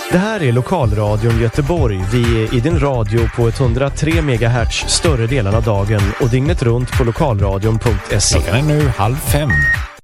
Det här är Lokalradion Göteborg. Vi är i din radio på 103 MHz större delen av dagen och dygnet runt på lokalradion.se. Klockan är nu 4:30.